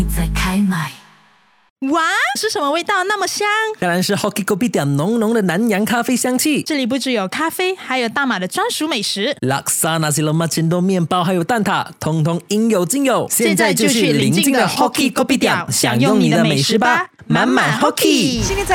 在开麦。 哇，是什么味道那么香？ 当然是 Hoki Kopitiam 浓浓的南洋咖啡香气。 这里不只有咖啡，还有大马的专属美食， 拉萨那些罗马煎多面包还有蛋挞，通通应有尽有。 现在就去邻近的 Hoki Kopitiam 享用你的美食吧，满满 Hoki。